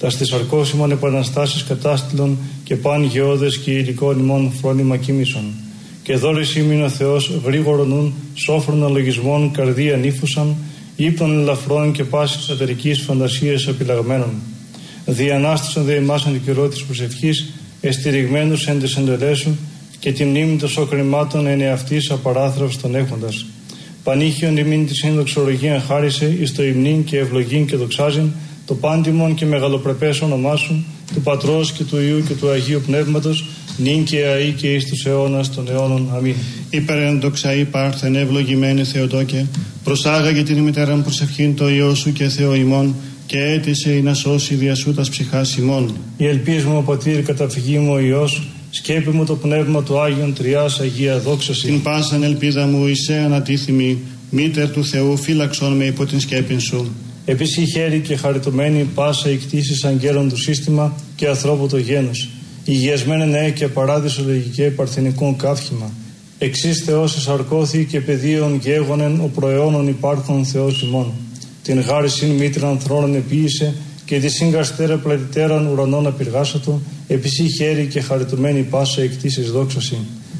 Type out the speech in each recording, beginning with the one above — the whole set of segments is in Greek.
τα στις αρκώσιμων επαναστάσεις κατάστηλων και παν γεώδες και υλικών ημών φρόνημα κοίμησον. Και δώρης ήμην ο Θεός γρήγορο νουν, σόφρον αλογισμών καρδία νύφουσαν, ύπνων ελαφρών και πάσης ατερικής φαντασίας επιλαγμένων. Διανάστησαν δε εμάς εν καιρό της προσευχής, εστηριγμένους εν της εντελέσου, και τη μνήμη των σοκρημάτων εν εαυτής απαράθραυστον έχοντας. Πανήχιον ημίν τη συνδοξολογία χάρισε, εις το υμνήν και ευλογήν και δοξάζειν, το πάντιμον και μεγαλοπρεπές όνομά σου, του Πατρός και του Υιού και του Αγίου Πνεύματος, νυν και αεί και εις τους αιώνας των αιώνων. Αμήν. Υπερέντοξα υπάρχθεν ευλογημένη Θεοτόκε, προσάγαγε την ημιτέραν προσευχήν το Υιό σου και Θεό ημών, και έτησε ή να σώσει δια σου τας ψυχάς ημών. Η ελπίς μου, ο Πατήρ, καταφυγή μου ο Υιός, σκέπη μου το πνεύμα του Άγιον Τριάς Αγία δόξαση. Την πάσαν ελπίδα μου εισέ ανατίθιμη, μήτερ του Θεού φύλαξον με υπό την σκέπην σου. Επίση χέρι και χαριτωμένη πάσα η κτήση αγγέλων του σύστημα και ανθρώπου το γένος. Υγιασμένε νέε και παράδεισο λογικέ παρθενικών καύχημα. Εξής Θεός εσαρκώθη και πεδίων γέγονεν ο προαιώνων υπάρχων Θεός ημών. Την γάρισιν μήτραν θρόνων επίησε και τη σύγκαστέρα πλατητέραν ουρανών απειργάσατο, επίση χέρι και χαριτωμένη πάσα η κτήση δόξαση.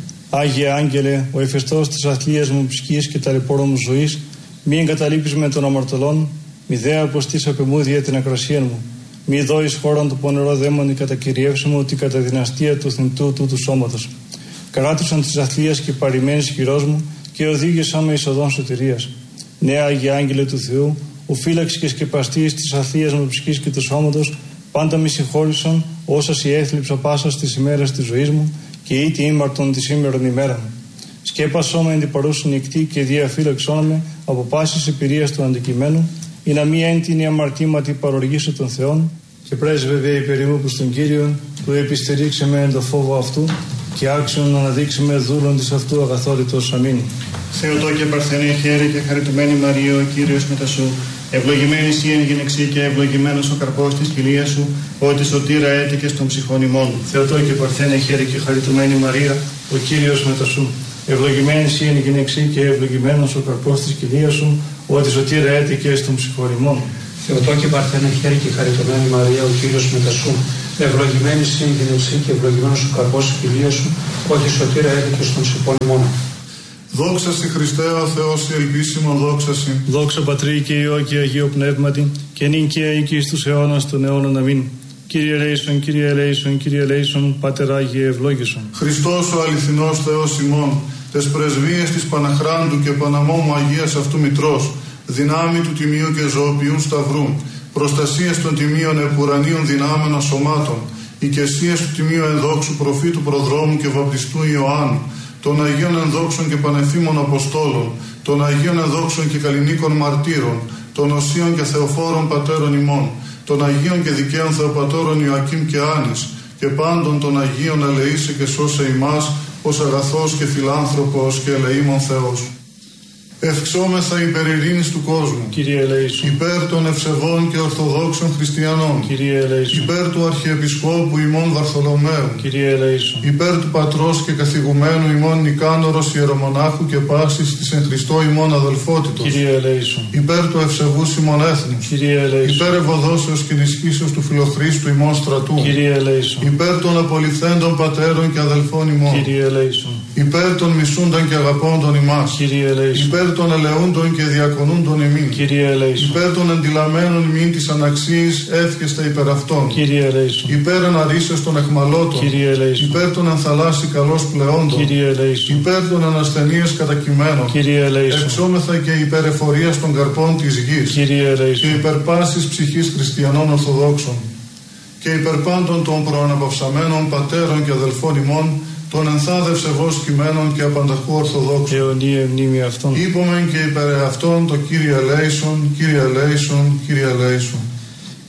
Άγιε Άγγελε, ο εφεστός της αθλίας μου ψυχής και ταλαιπώρων μου ζωής, μη εγκαταλείπεις με των αμαρτωλών, μη δε αποστείς απεμούδια την ακρασία μου, μη δώεις χώραν του πονερό δαίμονι κατακυριεύσει μου ότι κατά δυναστεία του θνητού τούτου σώματος. Κράτουσαν της αθλίας και παρημένης χειρός μου και οδήγησαν με εις οδόν σωτηρίας. Νέα Άγιε Άγγελε του Θεού, ο φύλαξ και σκεπαστής της αθλίας μου ψυχής και του σώματος, πάντα μη συγχώρησαν όσα η έθλιψα πάσα στις ημέρες της ζωής μου και ήτι ήμαρτον τη σήμερον ημέρα μου. Σκέπασό με εν την παρούσιν νυχτή και διαφύλαξόν με από πάσης εμπειρίας του αντικειμένου, ή να μη έντινη αμαρτήματι παροργήσω των Θεών, και πρέσβευε υπερημού προς τον Κύριον, που επιστηρίξε με εν το φόβο αυτού, και άξιον να αναδείξει με δούλον της αυτού αγαθόρυτος. Αμήν. Θεοτόκε παρθενέ χέρι και χαριτωμένη Μαρία, ο Κύριος μετά σου, ευλογημένη εσύ εν γυναιξή και ευλογημένος ο καρπός της κοιλίας σου, ότι σωτήρα έτηκες των ψυχών ημών. Θεοτόκε παρθένε χέρι και χαριτωμένη Μαρία, ο Κύριος μετά σου, ευλογημένη εσύ εν γυναιξή και ευλογημένος ο καρπός της κοιλίας σου, ότι σωτήρα έτηκες των ψυχών ημών. Θεοτόκε παρθένε χέρι και χαριτωμένη Μαρία, ο Κύριος μετά σου, ευλογημένη εσύ εν γυναιξή και ευλογημένος ο καρπός της κοιλίας σου, ότι σωτήρα έτηκες των ψυχών ημών. Δόξα σοι Χριστέ ο Θεός η ελπίσιμον δόξα σοι. Δόξα Πατρί και Υιό και Αγίο Πνεύματι, και νυν και αεί και εις τους αιώνας των αιώνων. Αμήν. Κύριε ελέησον, Κύριε ελέησον, Κύριε ελέησον, Πάτερ Άγιε ευλόγησον. Χριστός ο αληθινός Θεός ημών, τες πρεσβείες της Παναχράντου και Παναμόμου Αγίας αυτού Μητρός, δυνάμει του Τιμίου και Ζωοποιού Σταυρού, προστασίες των Τιμίων επουρανίων δυνάμενων σωμάτων, οικεσίες του Τιμίου ενδόξου προφήτου Προδρόμου και Βαπτιστού Ιωάννου, των Αγίων ενδόξων και πανεφήμων Αποστόλων, των Αγίων ενδόξων και καλλινίκων μαρτύρων, των Οσίων και Θεοφόρων Πατέρων ημών, των Αγίων και δικαίων Θεοπατώρων Ιωακήμ και Άνης, και πάντων των Αγίων ελεήσε και σώσε ημάς, ως αγαθός και φιλάνθρωπος και ελεήμων Θεός. Ευξόμεθα υπέρ ειρήνης του κόσμου. Κύριε ελέησον. Υπέρ των ευσεβών και ορθοδόξων χριστιανών. Κύριε ελέησον. Υπέρ του Αρχιεπισκόπου ημών Βαρθολομαίου. Κύριε ελέησον. Υπέρ του Πατρός και καθηγουμένου ημών Νικάνορος Ιερομονάχου και πάσης της εν Χριστώ ημών αδελφότητος. Κύριε ελέησον. Υπέρ του ευσεβούς ημών έθνους. Κύριε ελέησον. Υπέρ ευωδόσεως και ενισχύσεως του Φιλοχρίστου ημών στρατού. Κύριε ελέησον. Υπέρ των απολυθέντων πατέρων και αδελφών ημών. Κύριε ελέησον. Υπέρ των μισούντων και αγαπώντων ημάς. Κύριε ελέησον. Υπέρ των ελεούντων και διακονούντων ημίν. Κύριε ελέησον. Υπέρ των εντυλαμένων ημίν της αναξίης εύχεστε υπέρ αυτών. Κύριε ελέησον. Υπέρ αναρρήσεως των εχμαλώτων. Κύριε ελέησον. Υπέρ των ενθαλάσσι καλώς πλεόντων. Κύριε ελέησον. Υπέρ των ανασθενείας κατακειμένων. Κύριε ελέησον. Εξόμεθα και υπέρ εφορίας των καρπών της γης. Κύριε ελέησον. Και υπέρ πάσης ψυχής χριστιανών Ορθοδόξων. Και υπέρ πάντων των προαναπαυσαμένων πατέρων και αδελφών ημών, των ενθάδευσε βος κειμένων και απανταχού Ορθοδόξων. Αιωνία μνήμη αυτών. Είπομεν και υπέρ αυτών το Κύριε ελέησον, Κύριε ελέησον, Κύριε ελέησον.